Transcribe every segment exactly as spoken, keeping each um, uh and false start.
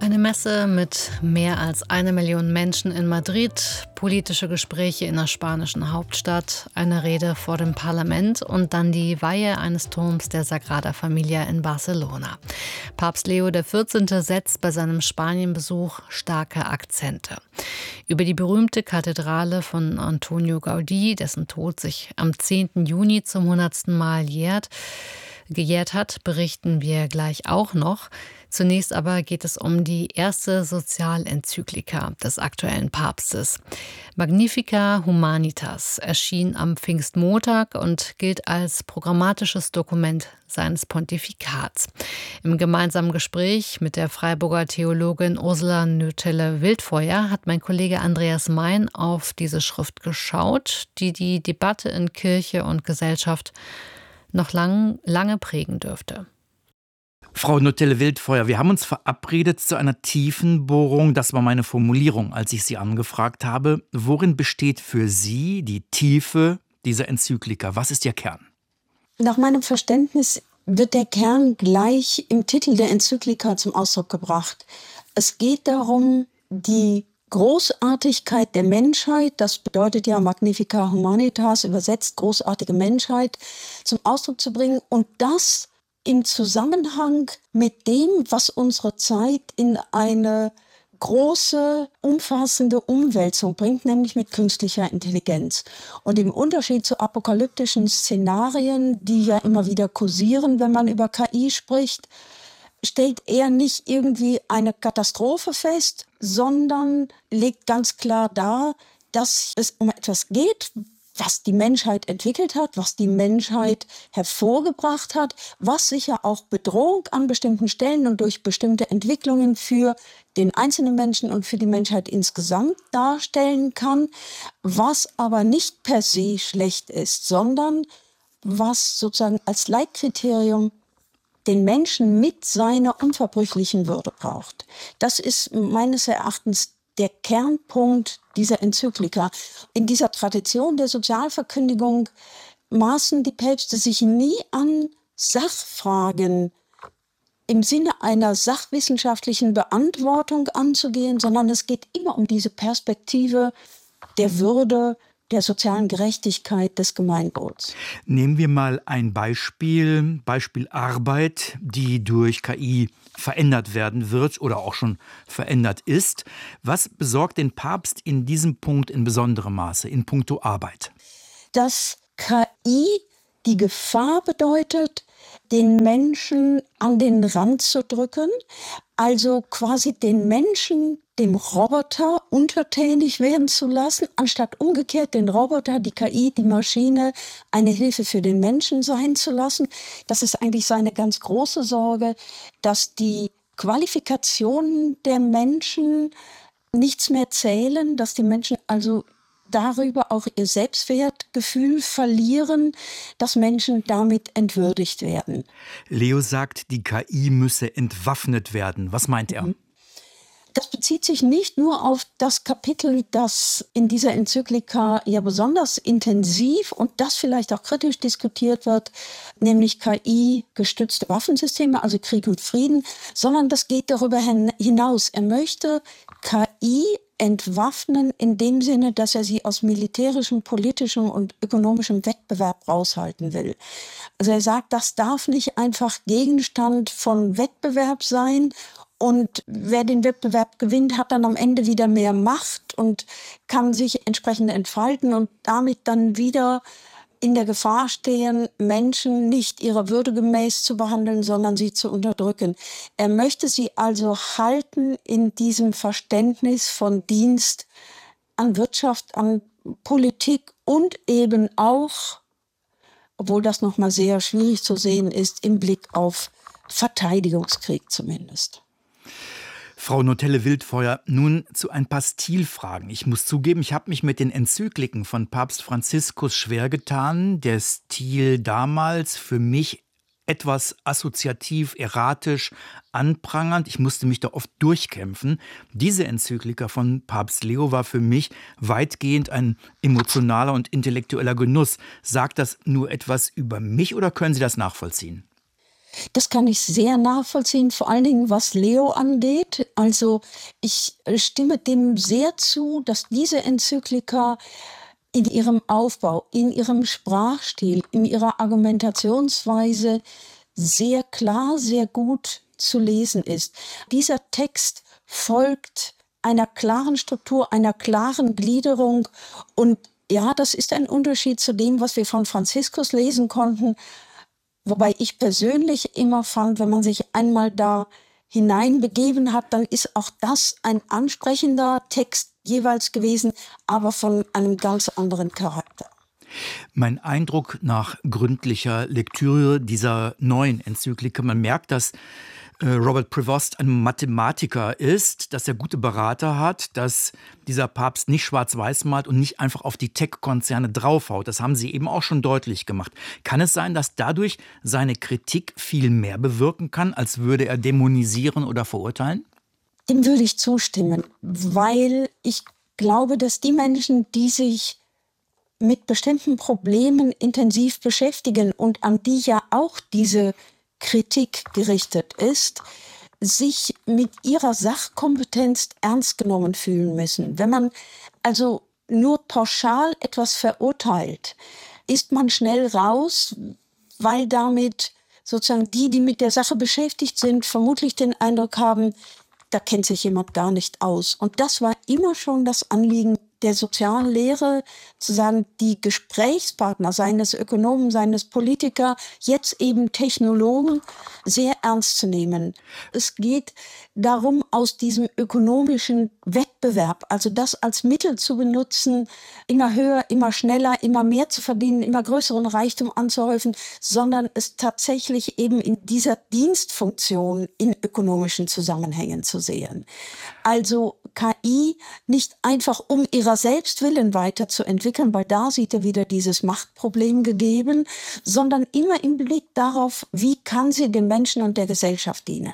Eine Messe mit mehr als einer Million Menschen in Madrid, politische Gespräche in der spanischen Hauptstadt, eine Rede vor dem Parlament und dann die Weihe eines Turms der Sagrada Familia in Barcelona. Papst Leo der vierzehnte setzt bei seinem Spanienbesuch starke Akzente. Über die berühmte Kathedrale von Antonio Gaudí, dessen Tod sich am zehnten Juni zum hundertsten Mal jährt, gejährt hat, berichten wir gleich auch noch. Zunächst aber geht es um die erste Sozialenzyklika des aktuellen Papstes. Magnificat Humanitas erschien am Pfingstmontag und gilt als programmatisches Dokument seines Pontifikats. Im gemeinsamen Gespräch mit der Freiburger Theologin Ursula Nöthele-Wildfeuer hat mein Kollege Andreas Mein auf diese Schrift geschaut, die die Debatte in Kirche und Gesellschaft noch lang, lange prägen dürfte. Frau Nöthele-Wildfeuer, wir haben uns verabredet zu einer tiefen Bohrung. Das war meine Formulierung, als ich Sie angefragt habe. Worin besteht für Sie die Tiefe dieser Enzyklika? Was ist Ihr Kern? Nach meinem Verständnis wird der Kern gleich im Titel der Enzyklika zum Ausdruck gebracht. Es geht darum, die Großartigkeit der Menschheit, das bedeutet ja Magnificat Humanitas, übersetzt großartige Menschheit, zum Ausdruck zu bringen und das im Zusammenhang mit dem, was unsere Zeit in eine große, umfassende Umwälzung bringt, nämlich mit künstlicher Intelligenz. Und im Unterschied zu apokalyptischen Szenarien, die ja immer wieder kursieren, wenn man über K I spricht, stellt er nicht irgendwie eine Katastrophe fest, sondern legt ganz klar dar, dass es um etwas geht, was die Menschheit entwickelt hat, was die Menschheit hervorgebracht hat, was sicher auch Bedrohung an bestimmten Stellen und durch bestimmte Entwicklungen für den einzelnen Menschen und für die Menschheit insgesamt darstellen kann, was aber nicht per se schlecht ist, sondern was sozusagen als Leitkriterium den Menschen mit seiner unverbrüchlichen Würde braucht. Das ist meines Erachtens der Kernpunkt dieser Enzyklika. In dieser Tradition der Sozialverkündigung maßen die Päpste sich nie an, Sachfragen im Sinne einer sachwissenschaftlichen Beantwortung anzugehen, sondern es geht immer um diese Perspektive der Würde, der sozialen Gerechtigkeit des Gemeinwohls. Nehmen wir mal ein Beispiel, Beispiel Arbeit, die durch K I verändert werden wird oder auch schon verändert ist. Was besorgt den Papst in diesem Punkt in besonderem Maße, in puncto Arbeit? Dass K I die Gefahr bedeutet, den Menschen an den Rand zu drücken, also quasi den Menschen dem Roboter untertänig werden zu lassen, anstatt umgekehrt den Roboter, die K I, die Maschine, eine Hilfe für den Menschen sein zu lassen. Das ist eigentlich seine ganz große Sorge, dass die Qualifikationen der Menschen nichts mehr zählen, dass die Menschen also darüber auch ihr Selbstwertgefühl verlieren, dass Menschen damit entwürdigt werden. Leo sagt, die K I müsse entwaffnet werden. Was meint er? Das bezieht sich nicht nur auf das Kapitel, das in dieser Enzyklika ja besonders intensiv und das vielleicht auch kritisch diskutiert wird, nämlich K I-gestützte Waffensysteme, also Krieg und Frieden, sondern das geht darüber hinaus. Er möchte K I entwaffnen in dem Sinne, dass er sie aus militärischem, politischem und ökonomischem Wettbewerb raushalten will. Also er sagt, das darf nicht einfach Gegenstand von Wettbewerb sein. Und wer den Wettbewerb gewinnt, hat dann am Ende wieder mehr Macht und kann sich entsprechend entfalten und damit dann wieder in der Gefahr stehen, Menschen nicht ihrer Würde gemäß zu behandeln, sondern sie zu unterdrücken. Er möchte sie also halten in diesem Verständnis von Dienst an Wirtschaft, an Politik und eben auch, obwohl das nochmal sehr schwierig zu sehen ist, im Blick auf Verteidigungskrieg zumindest. Frau Nöthele-Wildfeuer, nun zu ein paar Stilfragen. Ich muss zugeben, ich habe mich mit den Enzykliken von Papst Franziskus schwer getan. Der Stil damals für mich etwas assoziativ, erratisch, anprangernd. Ich musste mich da oft durchkämpfen. Diese Enzyklika von Papst Leo war für mich weitgehend ein emotionaler und intellektueller Genuss. Sagt das nur etwas über mich oder können Sie das nachvollziehen? Das kann ich sehr nachvollziehen, vor allen Dingen was Leo angeht. Also ich stimme dem sehr zu, dass diese Enzyklika in ihrem Aufbau, in ihrem Sprachstil, in ihrer Argumentationsweise sehr klar, sehr gut zu lesen ist. Dieser Text folgt einer klaren Struktur, einer klaren Gliederung. Und ja, das ist ein Unterschied zu dem, was wir von Franziskus lesen konnten. Wobei ich persönlich immer fand, wenn man sich einmal da hineinbegeben hat, dann ist auch das ein ansprechender Text jeweils gewesen, aber von einem ganz anderen Charakter. Mein Eindruck nach gründlicher Lektüre dieser neuen Enzyklika, man merkt, dass äh, Robert Prevost ein Mathematiker ist, dass er gute Berater hat, dass dieser Papst nicht schwarz-weiß malt und nicht einfach auf die Tech-Konzerne draufhaut. Das haben Sie eben auch schon deutlich gemacht. Kann es sein, dass dadurch seine Kritik viel mehr bewirken kann, als würde er dämonisieren oder verurteilen? Dem würde ich zustimmen, weil ich glaube, dass die Menschen, die sich mit bestimmten Problemen intensiv beschäftigen und an die ja auch diese Kritik gerichtet ist, sich mit ihrer Sachkompetenz ernst genommen fühlen müssen. Wenn man also nur pauschal etwas verurteilt, ist man schnell raus, weil damit sozusagen die, die mit der Sache beschäftigt sind, vermutlich den Eindruck haben, da kennt sich jemand gar nicht aus. Und das war immer schon das Anliegen der sozialen Lehre, zu sagen, die Gesprächspartner, seien es Ökonomen, seien es Politiker, jetzt eben Technologen, sehr ernst zu nehmen. Es geht darum, aus diesem ökonomischen Wettbewerb, also das als Mittel zu benutzen, immer höher, immer schneller, immer mehr zu verdienen, immer größeren Reichtum anzuhäufen, sondern es tatsächlich eben in dieser Dienstfunktion in ökonomischen Zusammenhängen zu sehen. Also K I nicht einfach um ihrer Selbstwillen weiterzuentwickeln, weil da sieht er wieder dieses Machtproblem gegeben, sondern immer im Blick darauf, wie kann sie den Menschen und der Gesellschaft dienen.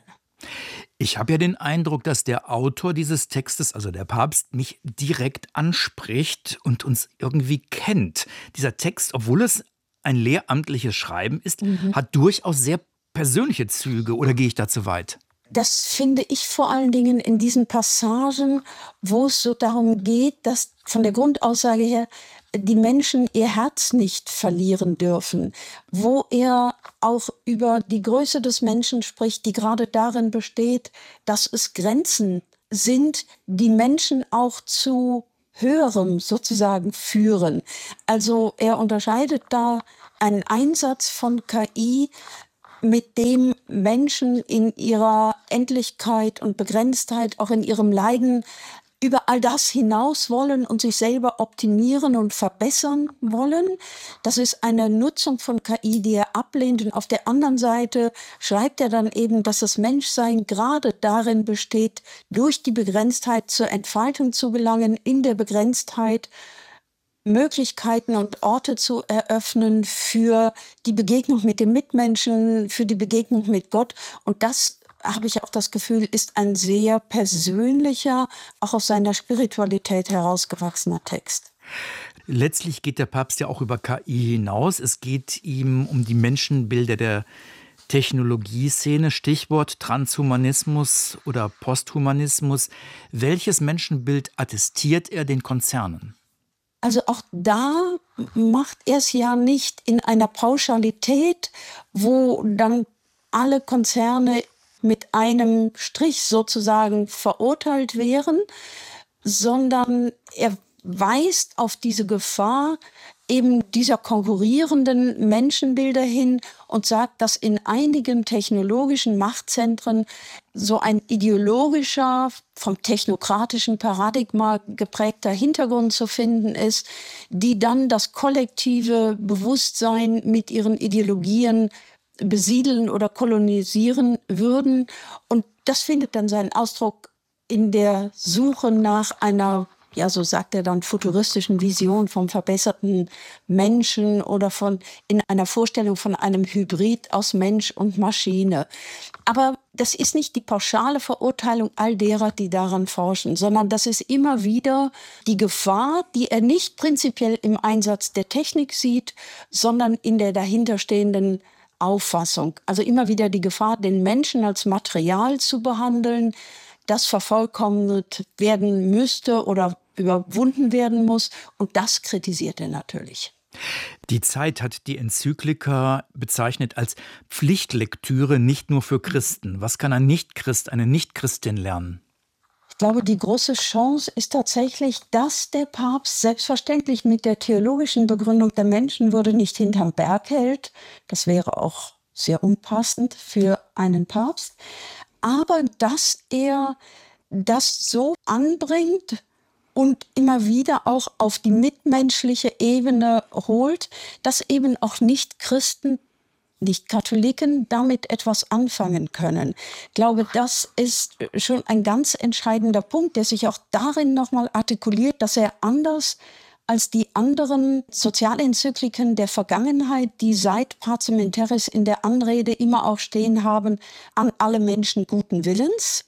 Ich habe ja den Eindruck, dass der Autor dieses Textes, also der Papst, mich direkt anspricht und uns irgendwie kennt. Dieser Text, obwohl es ein lehramtliches Schreiben ist, mhm. hat durchaus sehr persönliche Züge. Oder gehe ich da zu weit? Das finde ich vor allen Dingen in diesen Passagen, wo es so darum geht, dass von der Grundaussage her die Menschen ihr Herz nicht verlieren dürfen, wo er auch über die Größe des Menschen spricht, die gerade darin besteht, dass es Grenzen sind, die Menschen auch zu Höherem sozusagen führen. Also er unterscheidet da einen Einsatz von K I, mit dem Menschen in ihrer Endlichkeit und Begrenztheit, auch in ihrem Leiden, über all das hinaus wollen und sich selber optimieren und verbessern wollen. Das ist eine Nutzung von K I, die er ablehnt. Und auf der anderen Seite schreibt er dann eben, dass das Menschsein gerade darin besteht, durch die Begrenztheit zur Entfaltung zu gelangen, in der Begrenztheit Möglichkeiten und Orte zu eröffnen für die Begegnung mit den Mitmenschen, für die Begegnung mit Gott. Und das, habe ich auch das Gefühl, ist ein sehr persönlicher, auch aus seiner Spiritualität herausgewachsener Text. Letztlich geht der Papst ja auch über K I hinaus. Es geht ihm um die Menschenbilder der Technologieszene, Stichwort Transhumanismus oder Posthumanismus. Welches Menschenbild attestiert er den Konzernen? Also auch da macht er es ja nicht in einer Pauschalität, wo dann alle Konzerne mit einem Strich sozusagen verurteilt wären, sondern er weist auf diese Gefahr eben dieser konkurrierenden Menschenbilder hin und sagt, dass in einigen technologischen Machtzentren so ein ideologischer, vom technokratischen Paradigma geprägter Hintergrund zu finden ist, die dann das kollektive Bewusstsein mit ihren Ideologien besiedeln oder kolonisieren würden. Und das findet dann seinen Ausdruck in der Suche nach einer, ja, so sagt er dann, futuristischen Vision vom verbesserten Menschen oder von in einer Vorstellung von einem Hybrid aus Mensch und Maschine. Aber das ist nicht die pauschale Verurteilung all derer, die daran forschen, sondern das ist immer wieder die Gefahr, die er nicht prinzipiell im Einsatz der Technik sieht, sondern in der dahinterstehenden Auffassung. Also immer wieder die Gefahr, den Menschen als Material zu behandeln, das vervollkommnet werden müsste oder überwunden werden muss. Und das kritisiert er natürlich. Die Zeit hat die Enzyklika bezeichnet als Pflichtlektüre, nicht nur für Christen. Was kann ein Nichtchrist, eine Nichtchristin lernen? Ich glaube, die große Chance ist tatsächlich, dass der Papst selbstverständlich mit der theologischen Begründung der Menschenwürde nicht hinterm Berg hält. Das wäre auch sehr unpassend für einen Papst. Aber dass er das so anbringt und immer wieder auch auf die mitmenschliche Ebene holt, dass eben auch Nicht-Christen, Nicht-Katholiken damit etwas anfangen können. Ich glaube, das ist schon ein ganz entscheidender Punkt, der sich auch darin nochmal artikuliert, dass er anders als die anderen Sozialenzykliken der Vergangenheit, die seit Pacem in Terris in der Anrede immer auch stehen haben, an alle Menschen guten Willens.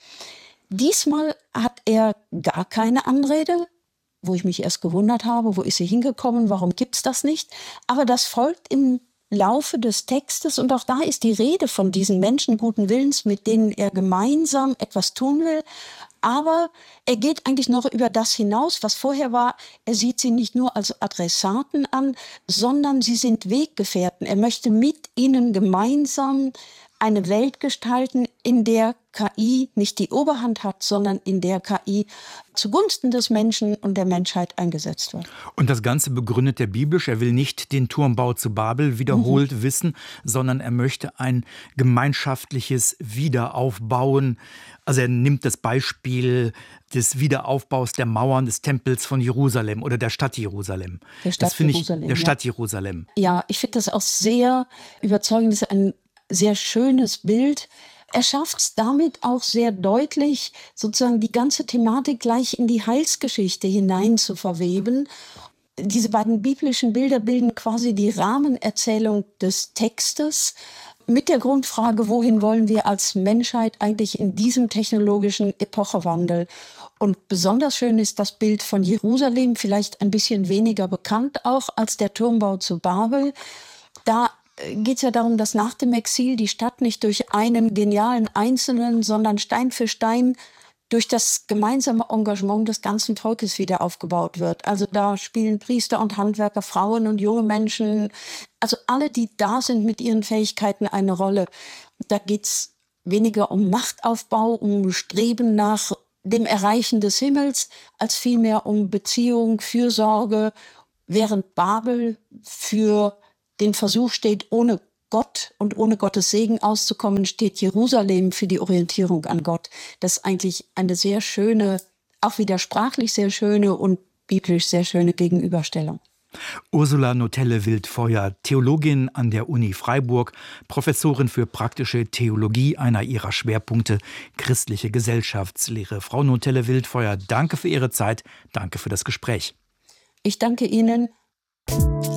Diesmal hat er gar keine Anrede, wo ich mich erst gewundert habe, wo ist sie hingekommen, warum gibt es das nicht? Aber das folgt im Laufe des Textes und auch da ist die Rede von diesen Menschen guten Willens, mit denen er gemeinsam etwas tun will. Aber er geht eigentlich noch über das hinaus, was vorher war. Er sieht sie nicht nur als Adressaten an, sondern sie sind Weggefährten. Er möchte mit ihnen gemeinsam eine Welt gestalten, in der K I nicht die Oberhand hat, sondern in der K I zugunsten des Menschen und der Menschheit eingesetzt wird. Und das Ganze begründet er biblisch. Er will nicht den Turmbau zu Babel wiederholt mhm. wissen, sondern er möchte ein gemeinschaftliches Wiederaufbauen. Also er nimmt das Beispiel des Wiederaufbaus der Mauern des Tempels von Jerusalem oder der Stadt Jerusalem. Der Stadt das finde ich, Jerusalem. Der Stadt ja. Jerusalem. Ja, ich finde das auch sehr überzeugend. Das ist ein sehr schönes Bild. Er schafft es damit auch sehr deutlich, sozusagen die ganze Thematik gleich in die Heilsgeschichte hinein zu verweben. Diese beiden biblischen Bilder bilden quasi die Rahmenerzählung des Textes mit der Grundfrage, wohin wollen wir als Menschheit eigentlich in diesem technologischen Epochewandel? Und besonders schön ist das Bild von Jerusalem, vielleicht ein bisschen weniger bekannt auch als der Turmbau zu Babel. Da geht es ja darum, dass nach dem Exil die Stadt nicht durch einen genialen Einzelnen, sondern Stein für Stein durch das gemeinsame Engagement des ganzen Volkes wieder aufgebaut wird. Also da spielen Priester und Handwerker, Frauen und junge Menschen, also alle, die da sind mit ihren Fähigkeiten, eine Rolle. Da geht es weniger um Machtaufbau, um Streben nach dem Erreichen des Himmels, als vielmehr um Beziehung, Fürsorge, während Babel für den Versuch steht, ohne Gott und ohne Gottes Segen auszukommen, steht Jerusalem für die Orientierung an Gott. Das ist eigentlich eine sehr schöne, auch wieder sprachlich sehr schöne und biblisch sehr schöne Gegenüberstellung. Ursula Notelle-Wildfeuer, Theologin an der Uni Freiburg, Professorin für praktische Theologie, einer ihrer Schwerpunkte christliche Gesellschaftslehre. Frau Notelle-Wildfeuer, danke für Ihre Zeit, danke für das Gespräch. Ich danke Ihnen.